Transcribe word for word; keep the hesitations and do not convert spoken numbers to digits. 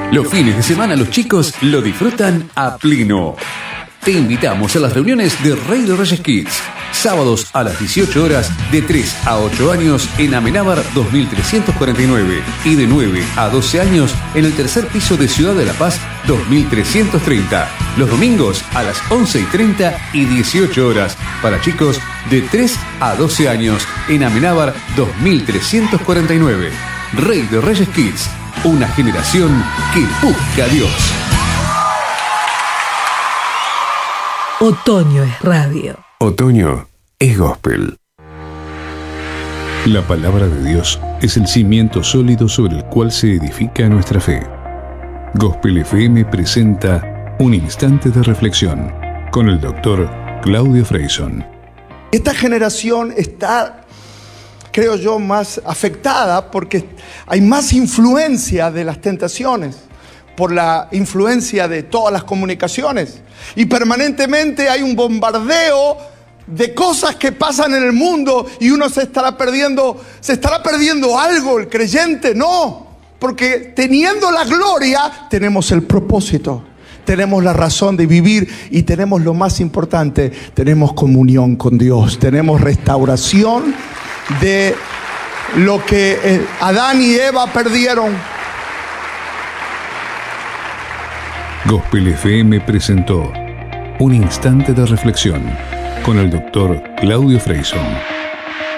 Los fines de semana los chicos lo disfrutan a pleno. Te invitamos a las reuniones de Rey de Reyes Kids. Sábados a las dieciocho horas, de tres a ocho años en Amenábar dos mil trescientos cuarenta y nueve y de nueve a doce años en el tercer piso de Ciudad de la Paz dos mil trescientos treinta. Los domingos a las once y treinta y dieciocho horas para chicos de tres a doce años en Amenábar dos mil trescientos cuarenta y nueve. Rey de Reyes Kids, una generación que busca a Dios. Otoño es radio. Otoño es gospel. La palabra de Dios es el cimiento sólido sobre el cual se edifica nuestra fe. Gospel F M presenta Un Instante de Reflexión con el doctor Claudio Freyson. Esta generación está, creo yo, más afectada porque hay más influencia de las tentaciones, por la influencia de todas las comunicaciones. Y permanentemente hay un bombardeo de cosas que pasan en el mundo y uno se estará perdiendo, se estará perdiendo algo, el creyente no, porque teniendo la gloria tenemos el propósito, tenemos la razón de vivir y tenemos lo más importante, tenemos comunión con Dios, tenemos restauración de lo que Adán y Eva perdieron. Gospel F M presentó Un Instante de Reflexión con el doctor Claudio Freyson.